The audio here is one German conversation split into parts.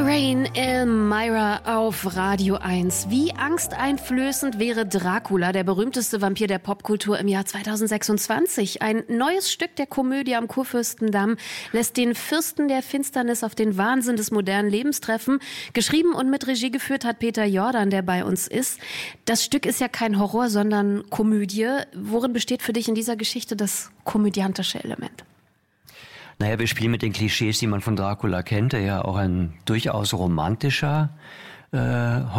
Rain, Elmira auf Radio 1. Wie angsteinflößend wäre Dracula, der berühmteste Vampir der Popkultur im Jahr 2026? Ein neues Stück der Komödie am Kurfürstendamm lässt den Fürsten der Finsternis auf den Wahnsinn des modernen Lebens treffen. Geschrieben und mit Regie geführt hat Peter Jordan, der bei uns ist. Das Stück ist ja kein Horror, sondern Komödie. Worin besteht für dich in dieser Geschichte das komödiantische Element? Naja, wir spielen mit den Klischees, die man von Dracula kennt, der ja auch ein durchaus romantischer eine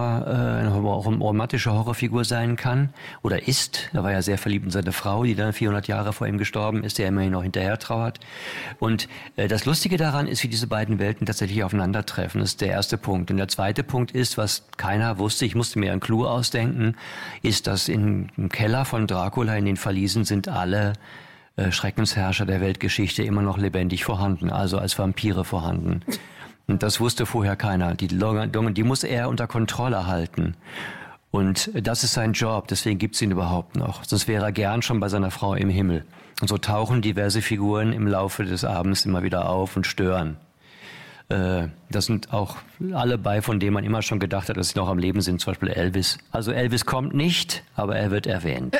romantische Horrorfigur sein kann oder ist. Er war ja sehr verliebt in seine Frau, die dann 400 Jahre vor ihm gestorben ist, der immerhin noch hinterher trauert. Und das Lustige daran ist, wie diese beiden Welten tatsächlich aufeinandertreffen. Das ist der erste Punkt. Und der zweite Punkt ist, was keiner wusste, ich musste mir einen Clou ausdenken, ist, dass im Keller von Dracula in den Verliesen sind alle Schreckensherrscher der Weltgeschichte immer noch lebendig vorhanden, also als Vampire vorhanden. Und das wusste vorher keiner. Die muss er unter Kontrolle halten. Und das ist sein Job, deswegen gibt's ihn überhaupt noch. Sonst wäre er gern schon bei seiner Frau im Himmel. Und so tauchen diverse Figuren im Laufe des Abends immer wieder auf und stören. Das sind auch alle bei, von denen man immer schon gedacht hat, dass sie noch am Leben sind, zum Beispiel Elvis. Also Elvis kommt nicht, aber er wird erwähnt.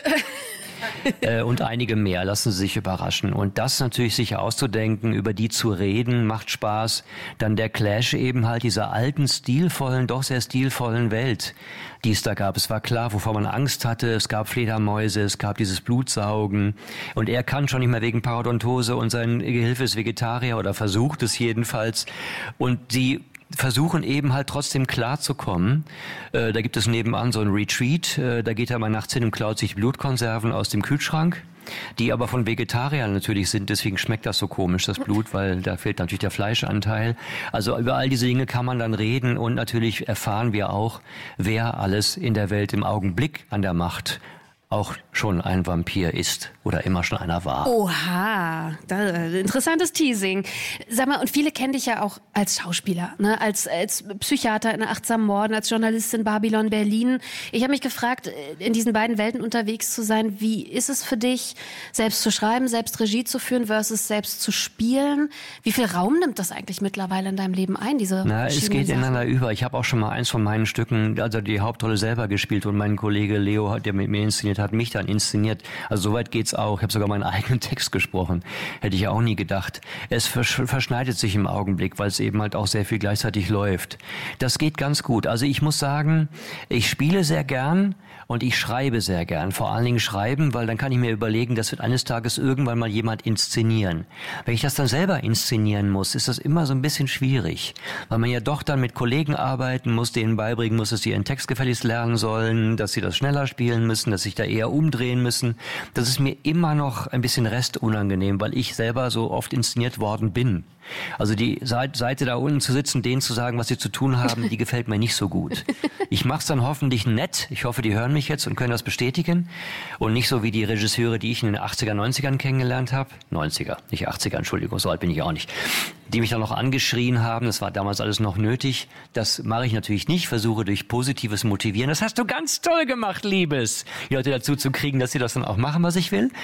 Und einige mehr, lassen Sie sich überraschen. Und das natürlich sich auszudenken, über die zu reden, macht Spaß. Dann der Clash eben halt dieser alten, stilvollen, doch sehr stilvollen Welt, die es da gab. Es war klar, wovor man Angst hatte. Es gab Fledermäuse, es gab dieses Blutsaugen. Und er kann schon nicht mehr wegen Parodontose und sein Gehilfe ist Vegetarier oder versucht es jedenfalls. Und sie versuchen eben halt trotzdem klarzukommen. Da gibt es nebenan so ein Retreat, da geht er mal nachts hin und klaut sich Blutkonserven aus dem Kühlschrank, die aber von Vegetariern natürlich sind, deswegen schmeckt das so komisch, das Blut, weil da fehlt natürlich der Fleischanteil. Also über all diese Dinge kann man dann reden und natürlich erfahren wir auch, wer alles in der Welt im Augenblick an der Macht auch schon ein Vampir ist oder immer schon einer war. Oha, interessantes Teasing. Sag mal, und viele kennen dich ja auch als Schauspieler, ne? Als Psychiater in Achtsam Morden, als Journalist in Babylon Berlin. Ich habe mich gefragt, in diesen beiden Welten unterwegs zu sein, wie ist es für dich, selbst zu schreiben, selbst Regie zu führen versus selbst zu spielen? Wie viel Raum nimmt das eigentlich mittlerweile in deinem Leben ein, diese es geht ineinander über. Ich habe auch schon mal eins von meinen Stücken, also die Hauptrolle selber gespielt und mein Kollege Leo, der mit mir inszeniert hat, mich dann inszeniert. Also soweit geht's auch. Ich habe sogar meinen eigenen Text gesprochen. Hätte ich auch nie gedacht. Es verschneidet sich im Augenblick, weil es eben halt auch sehr viel gleichzeitig läuft. Das geht ganz gut. Also ich muss sagen, ich spiele sehr gern und ich schreibe sehr gern. Vor allen Dingen schreiben, weil dann kann ich mir überlegen, das wird eines Tages irgendwann mal jemand inszenieren. Wenn ich das dann selber inszenieren muss, ist das immer so ein bisschen schwierig. Weil man ja doch dann mit Kollegen arbeiten muss, denen beibringen muss, dass sie ihren Text gefälligst lernen sollen, dass sie das schneller spielen müssen, dass sich da eher umdrehen müssen. Das ist mir immer noch ein bisschen restunangenehm, weil ich selber so oft inszeniert worden bin. Also die Seite da unten zu sitzen, denen zu sagen, was sie zu tun haben, die gefällt mir nicht so gut. Ich mache es dann hoffentlich nett. Ich hoffe, die hören mich jetzt und können das bestätigen. Und nicht so wie die Regisseure, die ich in den 80er, 90ern kennengelernt habe. 90er, nicht 80er, Entschuldigung, so alt bin ich auch nicht. Die mich dann noch angeschrien haben, das war damals alles noch nötig. Das mache ich natürlich nicht, versuche durch positives Motivieren. Das hast du ganz toll gemacht, Liebes. Die Leute dazu zu kriegen, dass sie das dann auch machen, was ich will.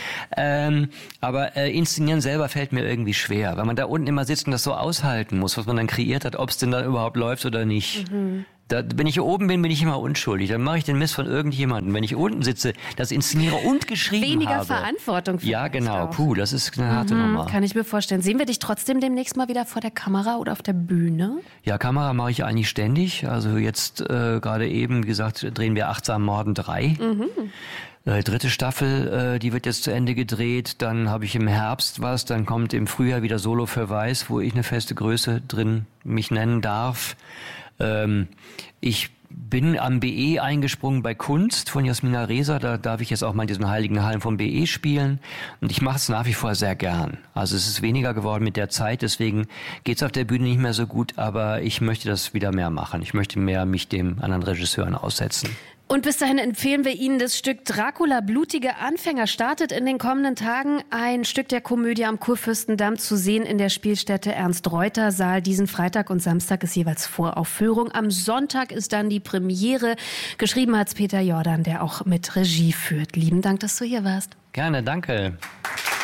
Aber inszenieren selber fällt mir irgendwie schwer, weil man da unten immer sitzt und das so aushalten muss, was man dann kreiert hat, ob es denn da überhaupt läuft oder nicht. Mhm. Wenn ich hier oben bin, bin ich immer unschuldig. Dann mache ich den Mist von irgendjemandem. Wenn ich unten sitze, das inszeniere und geschrieben habe. Weniger Verantwortung für Ja, genau. Puh, das ist eine harte Nummer. Kann ich mir vorstellen. Sehen wir dich trotzdem demnächst mal wieder vor der Kamera oder auf der Bühne? Ja, Kamera mache ich eigentlich ständig. Also jetzt gerade eben, wie gesagt, drehen wir Achtsam Morden 3. Mhm. Dritte Staffel, die wird jetzt zu Ende gedreht. Dann habe ich im Herbst was. Dann kommt im Frühjahr wieder Solo für Weiß, wo ich eine feste Größe drin mich nennen darf. Ich bin am BE eingesprungen bei Kunst von Jasmina Reza. Da darf ich jetzt auch mal in diesen heiligen Hallen vom BE spielen. Und ich mache es nach wie vor sehr gern. Also es ist weniger geworden mit der Zeit. Deswegen geht's auf der Bühne nicht mehr so gut. Aber ich möchte das wieder mehr machen. Ich möchte mehr mich dem anderen Regisseuren aussetzen. Und bis dahin empfehlen wir Ihnen das Stück Dracula, blutige Anfänger. Startet in den kommenden Tagen ein Stück der Komödie am Kurfürstendamm zu sehen in der Spielstätte Ernst-Reuter-Saal. Diesen Freitag und Samstag ist jeweils Voraufführung. Am Sonntag ist dann die Premiere. Geschrieben hat's Peter Jordan, der auch mit Regie führt. Lieben Dank, dass du hier warst. Gerne, danke.